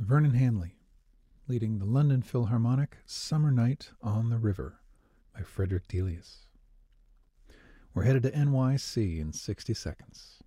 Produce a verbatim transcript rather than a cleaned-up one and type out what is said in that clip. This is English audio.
Vernon Hanley, leading the London Philharmonic Summer Night on the River by Frederick Delius. We're headed to N Y C in sixty seconds.